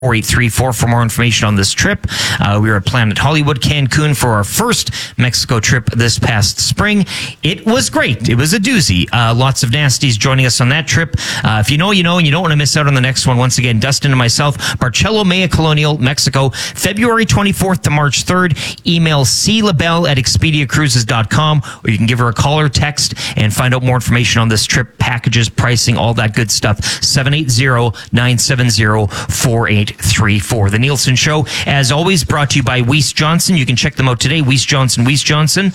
4834 for more information on this trip. We were at Planet Hollywood, Cancun for our first Mexico trip this past spring. It was great. It was a doozy. Lots of nasties joining us on that trip. If you know, you know, and you don't want to miss out on the next one. Once again, Dustin and myself, Barcello Maya Colonial, Mexico, February 24th to March 3rd. Email clabelle@expediacruises.com, or you can give her a call or text and find out more information on this trip, packages, pricing, all that good stuff. 780-970-4834. The Nielsen Show, as always, brought to you by Weiss Johnson. You can check them out today. Weiss Johnson, Weiss Johnson.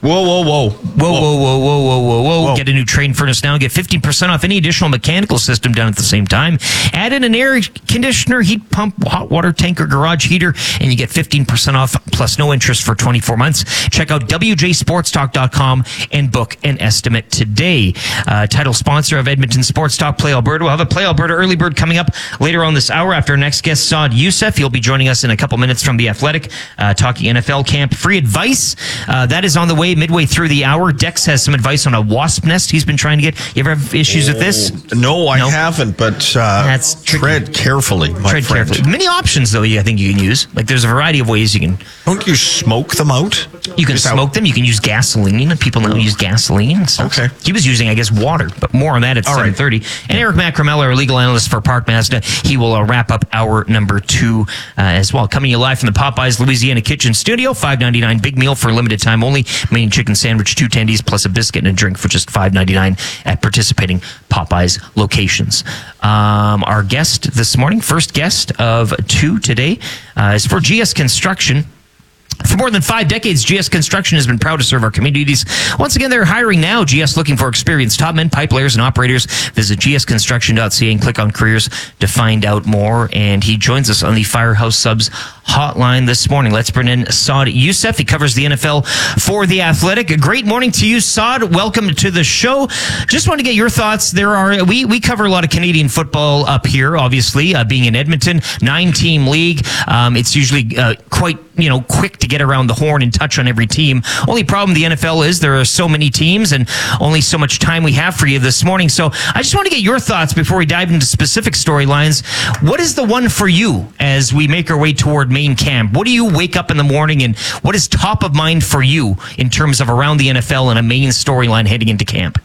Whoa. Get a new Train furnace now and get 15% off any additional mechanical system done at the same time. Add in an air conditioner, heat pump, hot water tank, or garage heater, and you get 15% off plus no interest for 24 months. Check out WJSportsTalk.com and book an estimate today. Title sponsor of Edmonton Sports Talk, Play Alberta. We'll have a Play Alberta early bird coming up later on this hour after our next guest, Saad Youssef. He'll be joining us in a couple minutes from The Athletic, talking NFL camp. Free advice, that is on the way. Midway through the hour, Dex has some advice on a wasp nest he's been trying to get. You ever have issues with this? No, I haven't, but that's tread carefully, my friend. Carefully. Many options, though, I think you can use. Like, there's a variety of ways you can... Don't you smoke them out? You can smoke them. You can use gasoline. People now use gasoline. So okay. He was using, I guess, water, but more on that at 7:30. Right. And Eric Macramella, our legal analyst for Park Mazda, he will wrap up hour number 2 as well. Coming to you live from the Popeyes Louisiana Kitchen Studio, $5.99 big meal for a limited time only. Main chicken sandwich, 2 tendies, plus a biscuit and a drink for just $5.99 at participating Popeyes locations. Our guest this morning, first guest of 2 today, is for GS Construction. For more than 5 decades, GS Construction has been proud to serve our communities. Once again, they're hiring now. GS looking for experienced top men, pipe layers, and operators. Visit gsconstruction.ca and click on careers to find out more. And he joins us on the Firehouse Subs hotline this morning. Let's bring in Saad Youssef. He covers the NFL for The Athletic. A great morning to you, Saad. Welcome to the show. Just want to get your thoughts. We cover a lot of Canadian football up here, obviously, being in Edmonton, 9-team league. It's usually quite quick to get around the horn and touch on every team. Only problem the NFL is there are so many teams and only so much time we have for you this morning. So I just want to get your thoughts before we dive into specific storylines. What is the one for you as we make our way toward main camp? What do you wake up in the morning and what is top of mind for you in terms of around the NFL and a main storyline heading into camp?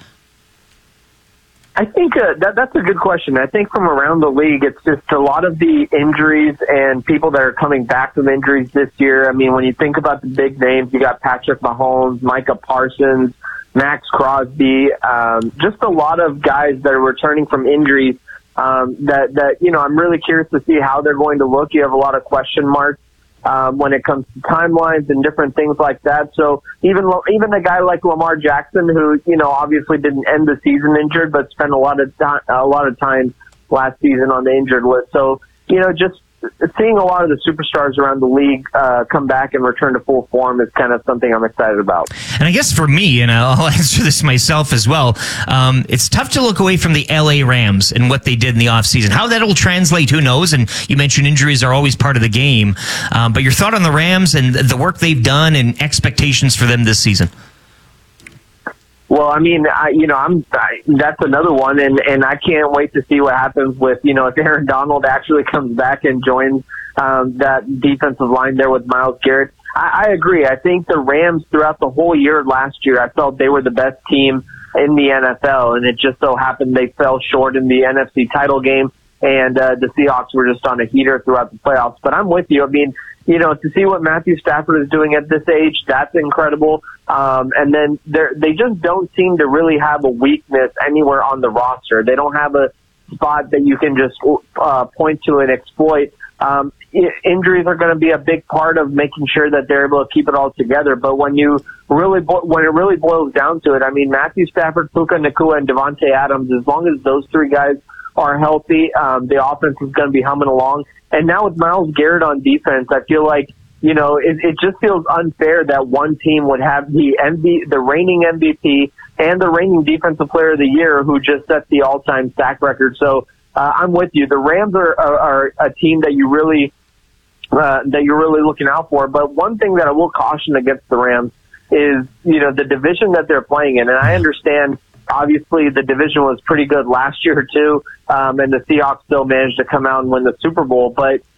I think that's a good question. I think from around the league, it's just a lot of the injuries and people that are coming back from injuries this year. I mean, when you think about the big names, you got Patrick Mahomes, Micah Parsons, Max Crosby, just a lot of guys that are returning from injuries that I'm really curious to see how they're going to look. You have a lot of question marks when it comes to timelines and different things like that. So even a guy like Lamar Jackson, who obviously didn't end the season injured, but spent a lot of time last season on the injured list. So just seeing a lot of the superstars around the league come back and return to full form is kind of something I'm excited about. And I guess for me, and I'll answer this myself as well, it's tough to look away from the LA Rams and what they did in the offseason. How that will translate, who knows? And you mentioned injuries are always part of the game. But your thought on the Rams and the work they've done and expectations for them this season? Well, I mean, that's another one, and I can't wait to see what happens with, if Aaron Donald actually comes back and joins that defensive line there with Myles Garrett. I agree. I think the Rams throughout the whole year last year, I felt they were the best team in the NFL, and it just so happened they fell short in the NFC title game, and the Seahawks were just on a heater throughout the playoffs. But I'm with you. I mean, to see what Matthew Stafford is doing at this age, that's incredible. And then they just don't seem to really have a weakness anywhere on the roster. They don't have a spot that you can just point to and exploit. Injuries are going to be a big part of making sure that they're able to keep it all together. But when it really boils down to it, I mean, Matthew Stafford, Puka Nacua, and Devontae Adams, as long as those 3 guys are healthy, the offense is going to be humming along. And now with Myles Garrett on defense, I feel like, it just feels unfair that one team would have the reigning MVP and the reigning Defensive Player of the Year who just set the all-time sack record. So I'm with you. The Rams are a team that you're really looking out for. But one thing that I will caution against the Rams is, the division that they're playing in. And I understand obviously the division was pretty good last year too, and the Seahawks still managed to come out and win the Super Bowl. But